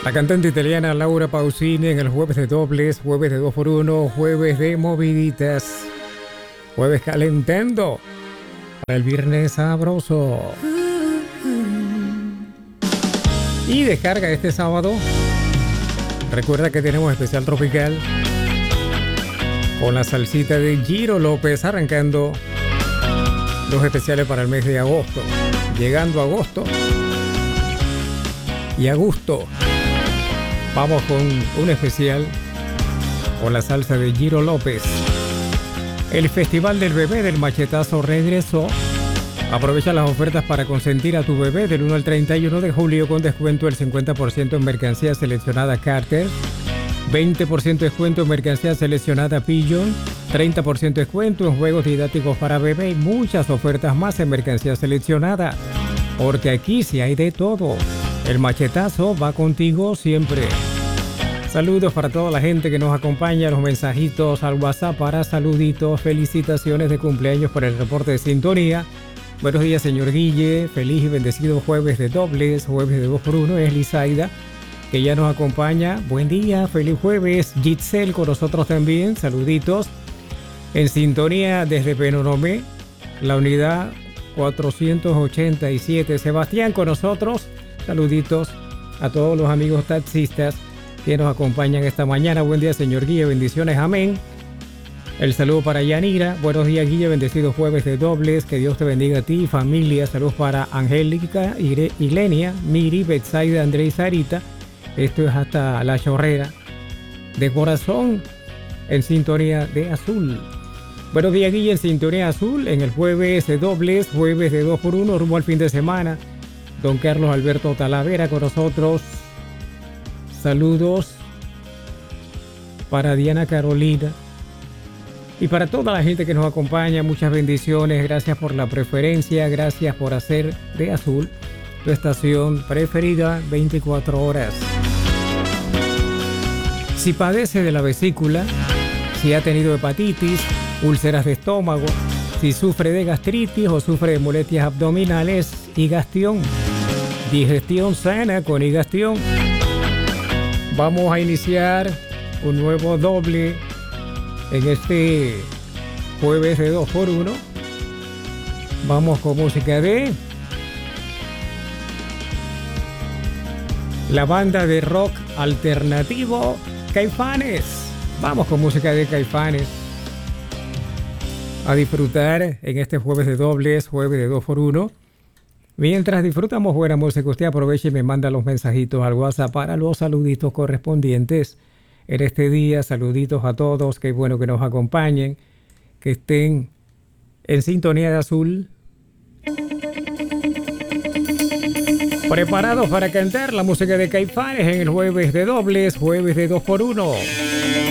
La cantante italiana Laura Pausini en el jueves de dobles, jueves de 2x1, jueves de moviditas, jueves calentando para el viernes sabroso. Y descarga este sábado. Recuerda que tenemos especial tropical con la salsita de Giro López, arrancando los especiales para el mes de agosto. Llegando a agosto y a gusto. Vamos con un especial con la salsa de Giro López. El Festival del Bebé del Machetazo regresó. Aprovecha las ofertas para consentir a tu bebé del 1 al 31 de julio con descuento del 50% en mercancía seleccionada Carter, 20% descuento en mercancía seleccionada Pigeon, 30% descuento en juegos didácticos para bebé y muchas ofertas más en mercancía seleccionada. Porque aquí sí hay de todo. El machetazo va contigo siempre. Saludos para toda la gente que nos acompaña, los mensajitos al WhatsApp para saluditos, felicitaciones de cumpleaños por el reporte de sintonía. Buenos días, señor Guille, feliz y bendecido jueves de dobles, jueves de 2x1, es Lizaida, que ya nos acompaña. Buen día, feliz jueves. Gitzel con nosotros también, saluditos. En sintonía desde Penonomé, la unidad 487. Sebastián con nosotros. Saluditos a todos los amigos taxistas que nos acompañan esta mañana. Buen día, señor Guille, bendiciones, amén. El saludo para Yanira. Buenos días, Guille, bendecido jueves de dobles. Que Dios te bendiga a ti, familia. Saludos para Angélica, Ilenia, Miri, Betsaida, Andrés y Sarita. Esto es hasta La Chorrera. De corazón, en sintonía de azul. Buenos días, Guille, en sintonía azul. En el jueves de dobles, jueves de 2x1, rumbo al fin de semana. Don Carlos Alberto Talavera con nosotros. Saludos para Diana Carolina y para toda la gente que nos acompaña. Muchas bendiciones. Gracias por la preferencia. Gracias por hacer de Azul tu estación preferida 24 horas. Si padece de la vesícula, si ha tenido hepatitis, úlceras de estómago, si sufre de gastritis o sufre de molestias abdominales, Higastión. Digestión sana con Higastión. Vamos a iniciar un nuevo doble en este jueves de 2x1. Vamos con música de la banda de rock alternativo Caifanes. Vamos con música de Caifanes a disfrutar en este jueves de dobles, jueves de 2x1. Mientras disfrutamos buena música, usted aproveche y me manda los mensajitos al WhatsApp para los saluditos correspondientes en este día. Saluditos a todos, qué bueno que nos acompañen, que estén en sintonía de azul. Preparados para cantar la música de Caifanes en el jueves de dobles, jueves de 2x1.